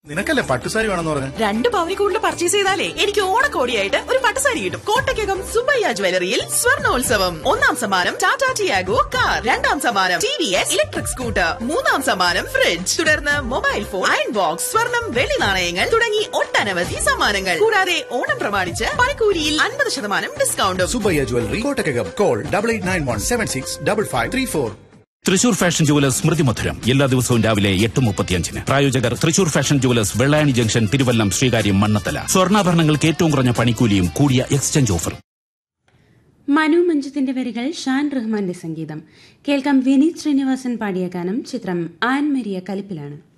നിനക്കല്ലേ പട്ടുസാരി വേണമെന്ന് പറഞ്ഞു. 2 പവനിൽ കൂടുതൽ പർച്ചേസ് ചെയ്താലേ എനിക്ക് ഓണക്കോടിയായിട്ട് ഒരു പട്ടുസാരി കിട്ടും. കോട്ടയ്ക്കകം സുബയ്യ ജ്വല്ലറിയിൽ സ്വർണ്ണോത്സവം. 1ാം സമ്മാനം ടാറ്റ ടിയാഗോ കാർ, 2ാം സമ്മാനം TVS ഇലക്ട്രിക് സ്കൂട്ടർ, 3ാം സമ്മാനം ഫ്രിഡ്ജ്, തുടർന്ന് മൊബൈൽ ഫോൺ, അയൺ ബോക്സ്, സ്വർണം, വെള്ളി നാണയങ്ങൾ തുടങ്ങി ഒട്ടനവധി സമ്മാനങ്ങൾ. കൂടാതെ ഓണം പ്രമാണിച്ച് പണിക്കൂലിയിൽ 50% ഡിസ്കൗണ്ടും. Subbaiah jewellery, Kottakkakam. Call 8891765534. Thrissur fashion jewellers സ്മൃതി മധുരം എല്ലാ ദിവസവും രാവിലെ 8:35. പ്രായോജകർ Thrissur fashion jewellers, Vellayani junction, Thiruvallam, Sreekaryam, Mannathala. സ്വർണ്ണാഭരണങ്ങൾക്ക് ഏറ്റവും കുറഞ്ഞ പണിക്കൂലിയും കൂടിയ എക്സ്ചേഞ്ച് ഓഫറും. മനു മഞ്ജുത്തിന്റെ വരികൾ, ഷാൻ റഹ്മാന്റെ സംഗീതം. കേൾക്കാം വിനീത് ശ്രീനിവാസൻ പാടിയ ഗാനം. ചിത്രം ആൻ മരിയ കലിപ്പിലാണ്.